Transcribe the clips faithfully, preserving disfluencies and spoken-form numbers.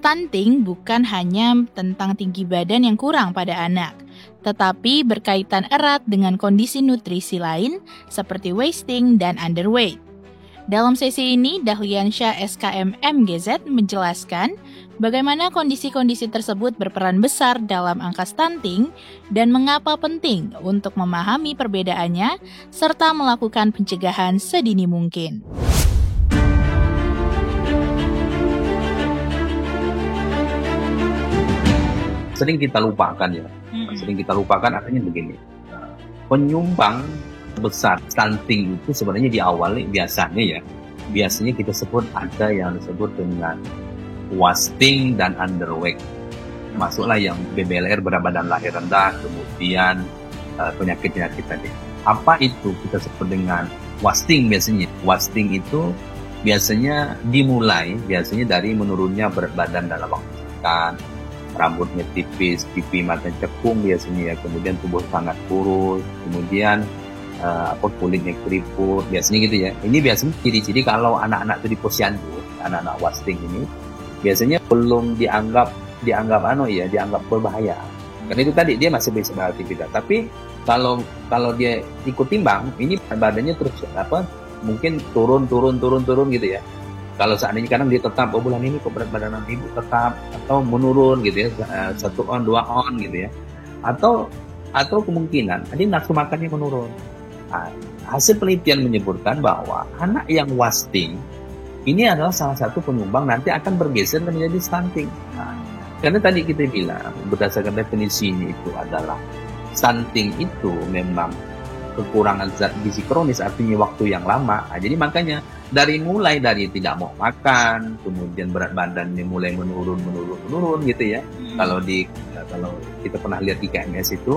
Stunting bukan hanya tentang tinggi badan yang kurang pada anak, tetapi berkaitan erat dengan kondisi nutrisi lain seperti wasting dan underweight. Dalam sesi ini, Dahliansyah S K M M G Z menjelaskan bagaimana kondisi-kondisi tersebut berperan besar dalam angka stunting dan mengapa penting untuk memahami perbedaannya serta melakukan pencegahan sedini mungkin. Sering kita lupakan ya, Mm-mm. sering kita lupakan artinya begini, penyumbang besar stunting itu sebenarnya di awal biasanya ya, biasanya kita sebut ada yang disebut dengan wasting dan underweight. Masuklah yang B B L R, berat badan lahir rendah, kemudian uh, penyakit-penyakit tadi. Apa itu kita sebut dengan wasting biasanya? Wasting itu biasanya dimulai biasanya dari menurunnya berat badan dalam waktu singkat, rambutnya tipis, pipi mata cekung biasanya ya, kemudian tubuh sangat kurus, kemudian uh, apa kulitnya keriput, biasanya gitu ya. Ini biasanya ciri-ciri kalau anak-anak itu di posyandu, anak-anak wasting ini biasanya belum dianggap dianggap ano ya, dianggap berbahaya. Karena itu tadi dia masih bisa beraktivitas. Tapi kalau kalau dia ikut timbang, ini badannya terus apa? Mungkin turun turun turun turun gitu ya. Kalau seandainya kadang dia tetap, oh bulan ini kok berat badan ibu tetap, atau menurun gitu ya, satu on, dua on gitu ya, atau atau kemungkinan tadi nafsu makannya menurun. Nah, hasil penelitian menyebutkan bahwa anak yang wasting ini adalah salah satu penyumbang nanti akan bergeser menjadi stunting. Nah, karena tadi kita bilang berdasarkan definisi ini itu adalah stunting itu memang kekurangan zat gizi kronis, artinya waktu yang lama. Nah, jadi makanya dari mulai dari tidak mau makan, kemudian berat badannya mulai menurun, menurun, menurun gitu ya. Hmm. Kalau di kalau kita pernah lihat I K M S itu,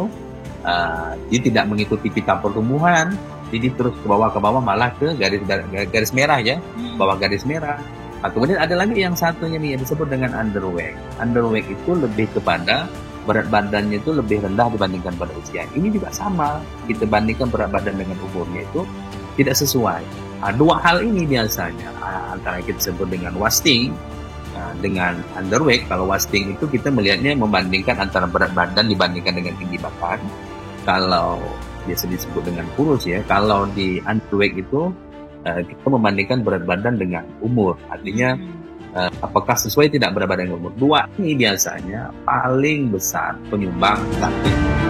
uh, dia tidak mengikuti pita pertumbuhan, jadi terus ke bawah ke bawah malah ke garis garis merah ya, bawah garis merah. Nah, kemudian ada lagi yang satunya nih yang disebut dengan underweight. Underweight itu lebih kepada berat badannya itu lebih rendah dibandingkan pada usia. Ini juga sama, kita bandingkan berat badan dengan umurnya itu tidak sesuai. Nah, dua hal ini biasanya antara kita sebut dengan wasting nah, dengan underweight. Kalau wasting itu kita melihatnya membandingkan antara berat badan dibandingkan dengan tinggi badan. Kalau biasa disebut dengan kurus ya. Kalau di underweight itu kita membandingkan berat badan dengan umur. Artinya Uh, apakah sesuai tidak berat badan umur. Dua ini biasanya paling besar penyumbang stunting.